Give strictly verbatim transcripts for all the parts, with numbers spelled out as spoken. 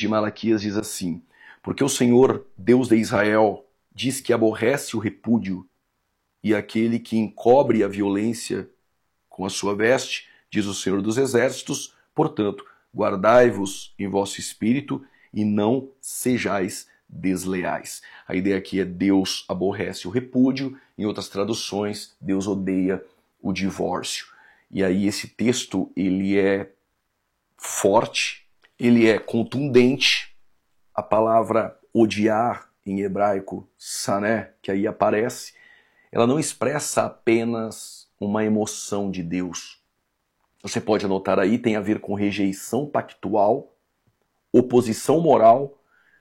de Malaquias diz assim: porque o Senhor, Deus de Israel, diz que aborrece o repúdio e aquele que encobre a violência com a sua veste, diz o Senhor dos Exércitos, portanto, guardai-vos em vosso espírito e não sejais desleais. A ideia aqui é Deus aborrece o repúdio, em outras traduções, Deus odeia o divórcio. E aí esse texto, ele é forte, ele é contundente. A palavra odiar em hebraico, sané, que aí aparece, ela não expressa apenas uma emoção de Deus. Você pode anotar aí, tem a ver com rejeição pactual, oposição moral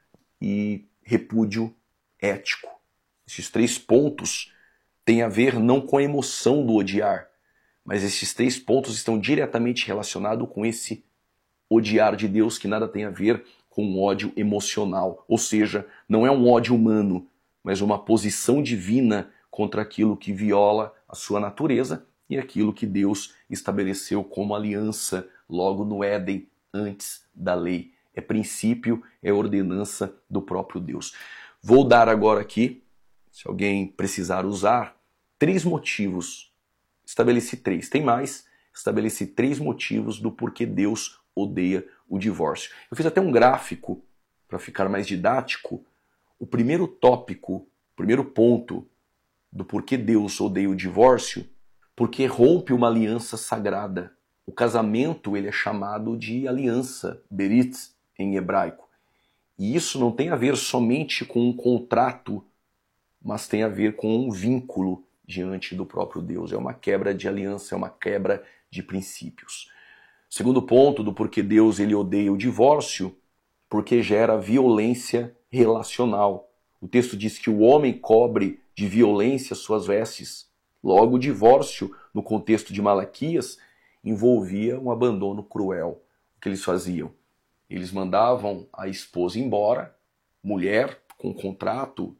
e repúdio ético. Esses três pontos têm a ver não com a emoção do odiar, mas esses três pontos estão diretamente relacionados com esse odiar de Deus que nada tem a ver com um ódio emocional. Ou seja, não é um ódio humano, mas uma posição divina contra aquilo que viola a sua natureza e aquilo que Deus estabeleceu como aliança logo no Éden, antes da lei. É princípio, é ordenança do próprio Deus. Vou dar agora aqui, se alguém precisar usar, três motivos. Estabeleci três. Tem mais? Estabeleci três motivos do porquê Deus odeia o divórcio. Eu fiz até um gráfico para ficar mais didático. O primeiro tópico, o primeiro ponto do porquê Deus odeia o divórcio, porque rompe uma aliança sagrada. O casamento ele é chamado de aliança, berit, em hebraico. E isso não tem a ver somente com um contrato, mas tem a ver com um vínculo diante do próprio Deus. É uma quebra de aliança, é uma quebra de princípios. Segundo ponto do porquê Deus ele odeia o divórcio, porque gera violência relacional. O texto diz que o homem cobre de violência suas vestes. Logo, o divórcio, no contexto de Malaquias, envolvia um abandono cruel. O que eles faziam? Eles mandavam a esposa embora, mulher com contrato,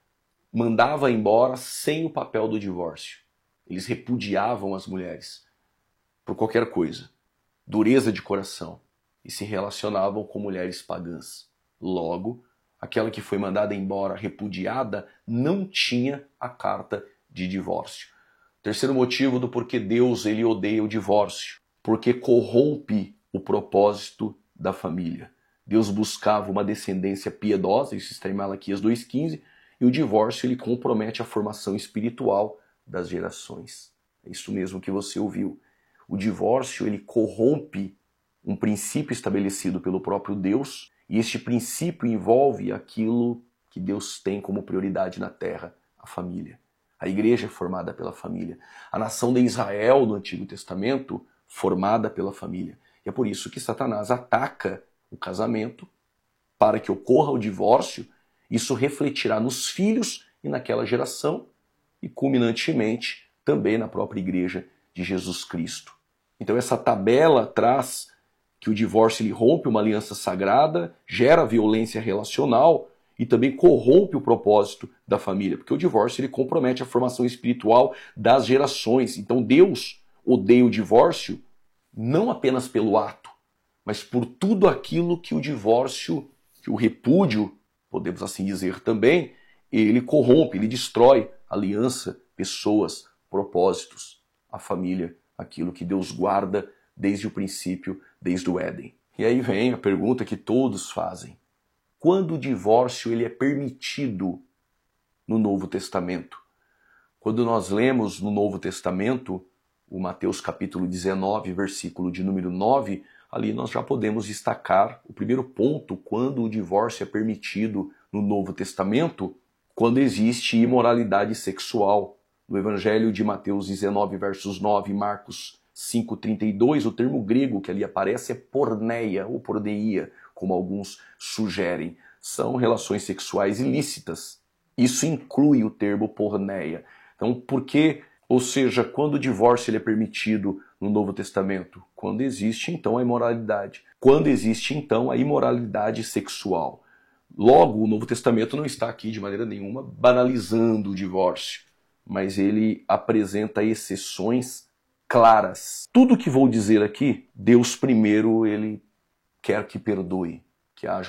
mandava embora sem o papel do divórcio. Eles repudiavam as mulheres por qualquer coisa, dureza de coração, e se relacionavam com mulheres pagãs. Logo, aquela que foi mandada embora, repudiada, não tinha a carta de divórcio. Terceiro motivo do porquê Deus ele odeia o divórcio, porque corrompe o propósito da família. Deus buscava uma descendência piedosa, isso está em Malaquias dois quinze, e o divórcio ele compromete a formação espiritual das gerações. É isso mesmo que você ouviu. O divórcio ele corrompe um princípio estabelecido pelo próprio Deus, e este princípio envolve aquilo que Deus tem como prioridade na terra, a família. A igreja é formada pela família. A nação de Israel no Antigo Testamento, formada pela família. E é por isso que Satanás ataca o casamento para que ocorra o divórcio. Isso refletirá nos filhos e naquela geração e, culminantemente, também na própria igreja de Jesus Cristo. Então essa tabela traz que o divórcio ele rompe uma aliança sagrada, gera violência relacional e também corrompe o propósito da família, porque o divórcio ele compromete a formação espiritual das gerações. Então Deus odeia o divórcio não apenas pelo ato, mas por tudo aquilo que o divórcio, que o repúdio, podemos assim dizer também, ele corrompe, ele destrói aliança, pessoas, propósitos, a família, aquilo que Deus guarda desde o princípio, desde o Éden. E aí vem a pergunta que todos fazem. Quando o divórcio ele é permitido no Novo Testamento? Quando nós lemos no Novo Testamento, o Mateus capítulo dezenove, versículo de número nove, ali nós já podemos destacar o primeiro ponto, quando o divórcio é permitido no Novo Testamento, quando existe imoralidade sexual. No Evangelho de Mateus dezenove, versos nove e Marcos cinco, trinta e dois, o termo grego que ali aparece é porneia ou porneia, como alguns sugerem. São relações sexuais ilícitas. Isso inclui o termo porneia. Então, por que, ou seja, quando o divórcio ele é permitido no Novo Testamento? Quando existe, então, a imoralidade. Quando existe, então, a imoralidade sexual. Logo, o Novo Testamento não está aqui, de maneira nenhuma, banalizando o divórcio, mas ele apresenta exceções claras. Tudo que vou dizer aqui, Deus primeiro ele quer que perdoe, que haja